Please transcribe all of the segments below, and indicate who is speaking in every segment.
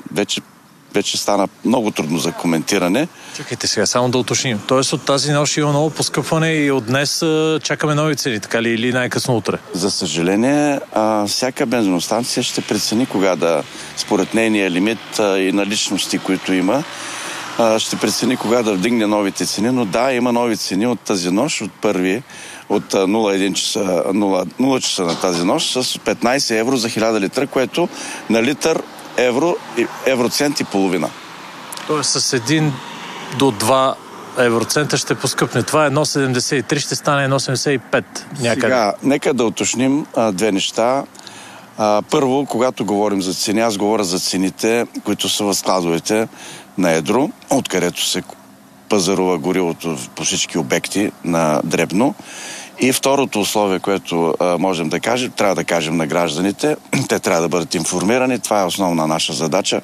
Speaker 1: вече стана много трудно за коментиране.
Speaker 2: Чакайте сега, само да уточним. Тоест от тази нощ има ново поскъпване и от днес чакаме нови цени, така ли, или най-късно утре?
Speaker 1: За съжаление, всяка бензиностанция ще прецени кога да, според нейния лимит и наличности, които има, ще прецени кога да вдигне новите цени, но да, има нови цени от тази нощ, от 0 часа на тази нощ с 15 евро за 1000 литра, което на литър евроцент и половина.
Speaker 2: Тоест с 1 до 2 евроцента ще поскъпне. Това е 1,73, ще стане 1,75 някъде.
Speaker 1: Сега, нека да уточним две неща. Първо, когато говорим за цени, аз говоря за цените, които са в складовете на едро, откъдето се пазарува горивото по всички обекти на дребно. И второто условие, което можем да кажем, трябва да кажем на гражданите, те трябва да бъдат информирани, това е основна наша задача,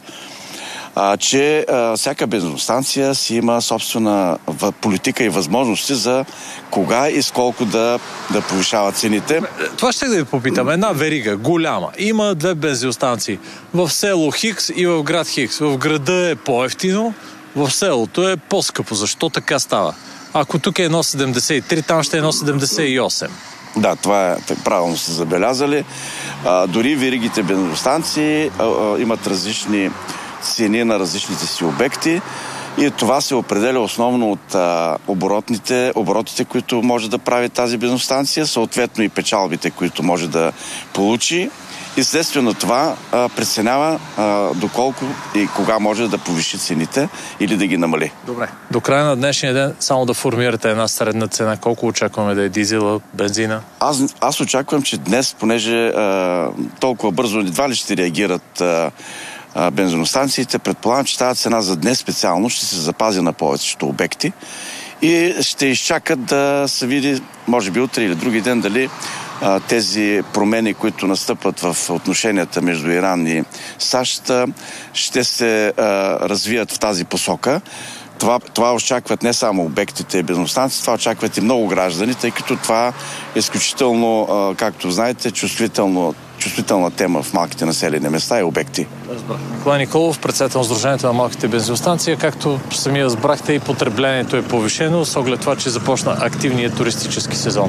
Speaker 1: че всяка бензиностанция си има собствена политика и възможности за кога и сколко да повишава цените.
Speaker 2: Това ще да ви попитам. Една верига, голяма. Има 2 бензиностанции. В село Хикс и в град Хикс. В града е по-евтино, в селото е по-скъпо. Защо така става? Ако тук е 1,73, там ще е 1,78.
Speaker 1: Да, това е правилно сте забелязали. Дори веригите бензиностанции имат различни цени на различните си обекти и това се определя основно от оборотите, които може да прави тази бензиностанция, съответно и печалбите, които може да получи. И следствие на това преценява доколко и кога може да повиши цените или да ги намали.
Speaker 2: Добре. До края на днешния ден само да формирате една средна цена. Колко очакваме да е дизела, бензина?
Speaker 1: Аз очаквам, че днес, понеже толкова бързо едва ли ще реагират бензиностанциите, предполагам, че тази цена за днес специално ще се запази на повечето обекти и ще изчакат да се види, може би утре или други ден, дали тези промени, които настъпват в отношенията между Иран и САЩ, ще се развият в тази посока. Това очакват не само обектите и бензиностанции, това очакват и много граждани, тъй като това е изключително, както знаете, чувствителна тема в малките населени места и обекти.
Speaker 2: Николай Николов, председател на Сдружението на малките бензиностанции, както сами разбрахте, и потреблението е повишено с оглед това, че започна активният туристически сезон.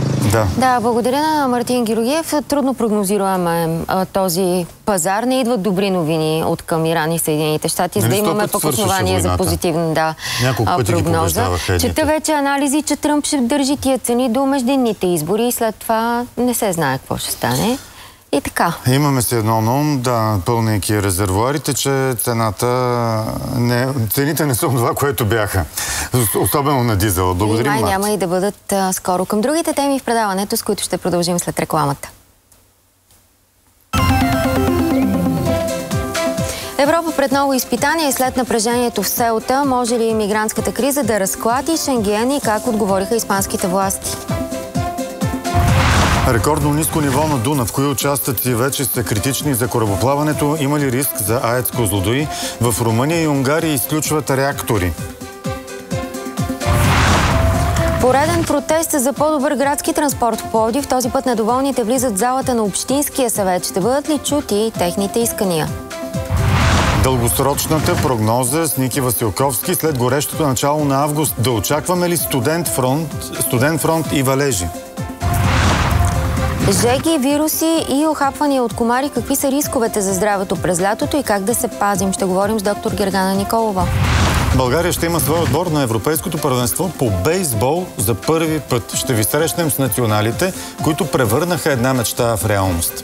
Speaker 3: Да, благодаря на Мартин Георгиев. Трудно прогнозируем този пазар. Не идват добри новини от към Иран и Съединените щати, за да имаме пък основание за позитивна прогноза. Чета вече анализи, че Тръмп ще държи тия цени до междинните избори и след това не се знае какво ще стане. И така.
Speaker 4: Имаме се едно на ум, пълнейки резервуарите, че цените не са това, което бяха. Особено на дизела. Благодарим, Март.
Speaker 3: Няма и да бъдат скоро. Към другите теми в предаването, с които ще продължим след рекламата. Европа пред много изпитания и след напрежението в Сеута, може ли имигрантската криза да разклати Шенген и как отговориха испанските власти?
Speaker 4: Рекордно ниско ниво на Дунав. Кои участъци вече са критични за корабоплаването? Има ли риск за АЕЦ Козлодуй? В Румъния и Унгария изключват реактори.
Speaker 3: Пореден протест за по-добър градски транспорт в Пловдив. Този път недоволните влизат в залата на Общинския съвет. Ще бъдат ли чути техните искания?
Speaker 4: Дългосрочната прогноза с Ники Василковски след горещото начало на август. Да очакваме ли студент фронт и валежи?
Speaker 3: Жеги, вируси и охапвания от комари. Какви са рисковете за здравето през лятото и как да се пазим? Ще говорим с доктор Гергана Николова.
Speaker 4: България ще има свой отбор на Европейското първенство по бейсбол за първи път. Ще ви срещнем с националите, които превърнаха една мечта в реалност.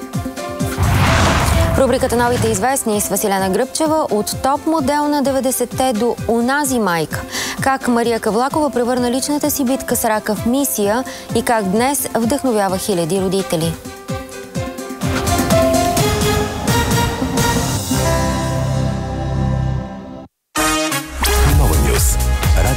Speaker 3: В рубриката Новите известни с Василена Гръбчева от топ модел на 90-те до унази майка. Как Мария Кавлакова превърна личната си битка с рака в мисия и как днес вдъхновява хиляди родители.